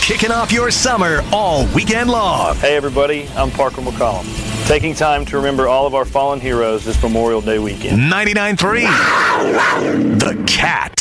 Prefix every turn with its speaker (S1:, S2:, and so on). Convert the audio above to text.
S1: kicking off your summer all weekend long.
S2: Hey everybody, I'm Parker McCollum. Taking time to remember all of our fallen heroes this Memorial Day weekend.
S1: 99.3 The Cat.